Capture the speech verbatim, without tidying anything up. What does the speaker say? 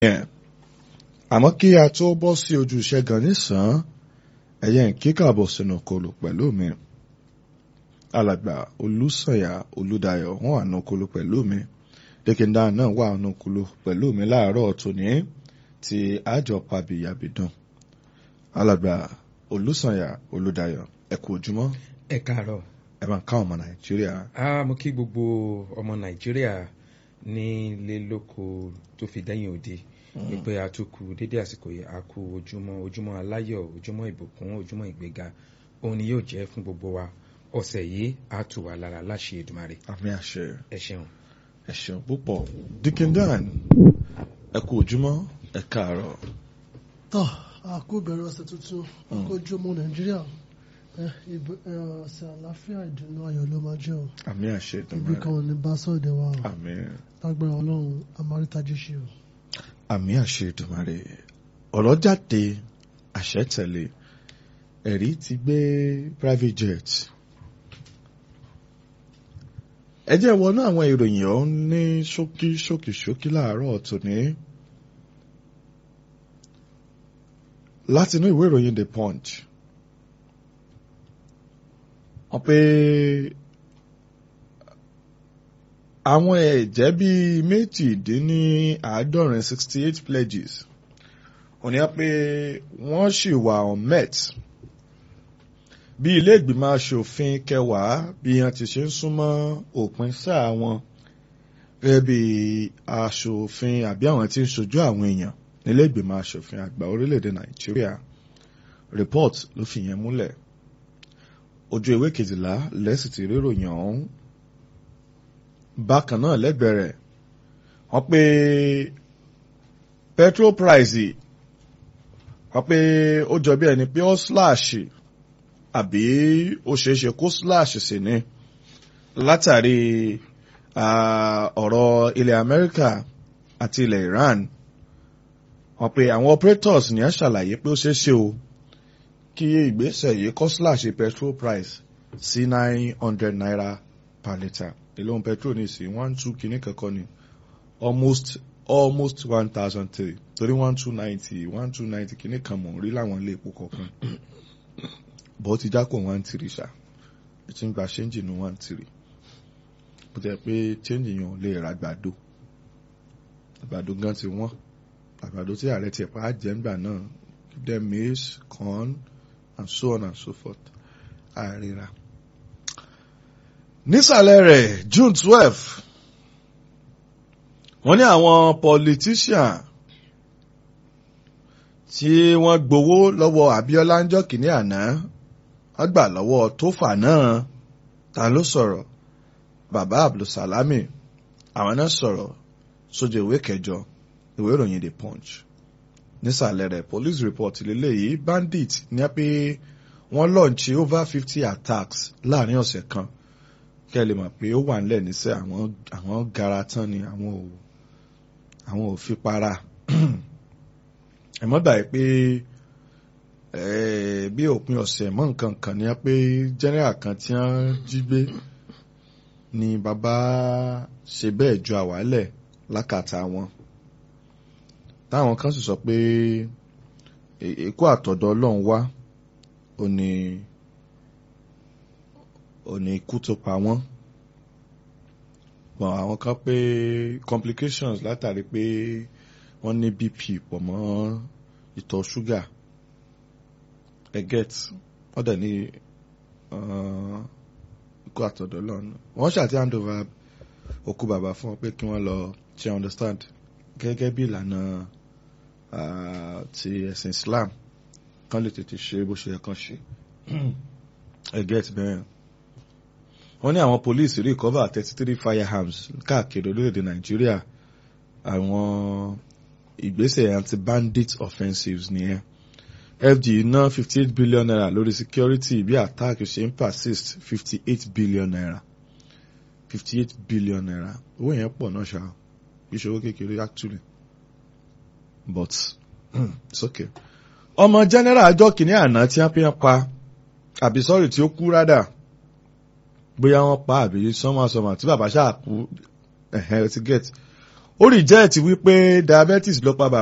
àmọ́ kí a tó bọ́ sí ojú iṣẹ́ gan nísàn ẹ̀yẹ́ ń kíkàbọ̀ sínú kolo pẹ̀lú mi alàgbà Olúsànyà Olúdayọ̀ wọ́n wà nù kolo pẹ̀lú mi dèkìndá náà wà nù kolo pẹ̀lú mi láàárọ̀ tòní tí àjọ pàbíyàbídùn alàgbà Olúsànyà Olúdayọ̀ ẹ kú ojúmọ́. ẹ káàárọ̀. ẹ máa ká ọmọ Nàìjíríà. a mo kí gbogbo ọmọ Nàìjíríà ní ilé lóko tó fi dẹ́yìn òde wípé a tún kú dédé àsìkò yìí a kú ojúmọ́ ojúmọ́ aláyọ̀ ojúmọ́ ìbùkún ojúmọ́ ìgbéga òun ni yóò jẹ́ fún gbogbo wa ọ̀sẹ̀ yìí a tù wá lára láṣẹ Èdùmàrè. àmín àṣẹ. ẹ ṣeun. ẹ ṣeun púpọ̀ Dickindan ẹ kú ojúmọ́ ẹ káàárọ̀. tọ́ a kú bẹ̀rẹ̀ ọ̀sẹ̀ tuntun a kú ojúmọ́ Nàìjíríà ọ̀sẹ̀ àlàáfíà ìdùnnú ayọ̀ ló máa jẹ́ o. àmín àṣẹ Èdùmàrè. ibi kan ní bá sọ̀dẹ̀ wa o. àmín. lágbára Ọlọ́run amárítájú ṣe o. àmín àṣẹ Èdùmàrè. ọ̀rọ̀ jáde àṣẹ tẹ̀lé ẹ̀rí ti gbé private jet. ẹ jẹ́ wọnú àwọn ìròyìn ọ̀hún ní ṣókí ṣókí ṣókí láàárọ̀ tòní látinú ìwé ìròyìn The Punch. wọ́n pé àwọn ẹ̀jẹ̀ bíi méjìdínláàádọ́rin sixty eight pledges wọ́n ní pé wọ́n ṣì wà on met bí ilé ìgbìmọ̀ aṣòfin kẹwàá bí wọ́n ti ṣe ń súnmọ́ òpin sáà wọn gẹ́gẹ́ bí aṣòfin àbí àwọn tí ń ṣojú àwọn èèyàn nílé ìgbìmọ̀ aṣòfin àgbà orílẹ̀-èdè Nàìjíríà report ló fi yẹn múlẹ̀ ojú ìwé kejìlá lẹ́sì ti ríròyìn ọ̀hún. bákan náà lẹ́gbẹ̀ẹ́ rẹ̀ wọ́n pé petrol price wọ́n pé ó jọ bí ẹni pé ó slash àbí ó ṣeéṣe kó slash sí ni látàrí ọ̀rọ̀ ilẹ̀ Amẹ́ríkà àti ilẹ̀ Iran. wọ́n pé àwọn operators ní á ṣàlàyé pé ó ṣeéṣe o kí ìgbésẹ̀ yìí kó slash petrol price sí nine hundred naira per litre. ìlóhun petrol ní sí one two kìíní kankan ni almost almost one thousand three torí one two ninety one two ninety kìíní kan mọ̀ rí láwọn ilé epo kọ̀ọ̀kan bọ́ ti jákò one three ṣá ètò ìgbà ṣéǹjì ní one three bó ti yẹ pé ṣéǹjì yẹn ò lè ra àgbàdo àgbàdo gan ti wọ́n àgbàdo tí ààrẹ tiẹ̀ pa á jẹ́ ńgbà náà give them maize corn and so on and so forth àríra. nísàlẹ̀ rẹ̀ June twelve wọ́n ní àwọn politician tí wọ́n gbowó lọ́wọ́ Abíọ́lá ńjọ́ kìíní àná wọ́n gbà lọ́wọ́ Tófà náà ta ló sọ̀rọ̀ bàbá Abdulsalami àwọn náà sọ̀rọ̀ sójú ìwé kẹjọ ìwé ìròyìn The Punch. nísàlẹ̀ rẹ̀ police report lélẹ́yìí bandit ní pé wọ́n launch over fifty attacks láàrin ọ̀sẹ̀ kan kẹ́ ẹ lè mọ̀ pé ó wà nílẹ̀ níṣẹ́ àwọn àwọn gara tán ni àwọn ò àwọn ò fi para ẹ mọ́ báyìí pé bí òpin ọ̀sẹ̀ mọ́ nǹkan kan ní pé general kan tí wọ́n jí gbé ni bàbá ṣe bẹ́ẹ̀ ju àwálẹ̀ lákàtà wọn táwọn kan sì sọ pé ikú àtọ̀dọ̀ Ọlọ́run wá ó ní ó ní ikú tó pa wọ́n pọ̀ àwọn kan pé complications látàrí pé wọ́n ní B P pọ̀ mọ́ ìtọ̀ ṣúgà ẹgẹ́t wọ́n dẹ̀ ní ikú àtọ̀dọ̀ Ọlọ́run wọ́n ṣàti hand over òkú bàbá fún wọn pé kí wọ́n lọ ṣe understand gẹ́gẹ́ bí ìlànà ti ẹ̀sìn Islam kan lè tètè ṣe bó ṣe yẹ kán ṣe ẹgẹ́t bẹ́ẹ̀. wọ́n ní àwọn police recover thirty three firearms káàkiri orílẹ̀-èdè Nàìjíríà àwọn ìgbésẹ̀ anti-bandit offensives nìyẹn. F G ná fifty eight billion naira lórí security bí attack ṣe ń persist fifty eight billion naira fifty eight billion naira owó yẹn pọ̀ náà ṣá ìṣòwò kékeré actually but it's okay. ọmọ general àjọ kìíní àná tí wọ́n fi ń pa àbí sọ́ọ̀rì tí ó kú rádà bóyá wọ́n pa àbí sọ́mọ́sọ́mọ́ tí bàbá ṣáà kú ẹ̀hẹ́ ti get ó reject wípé diabetes ló pa bàbá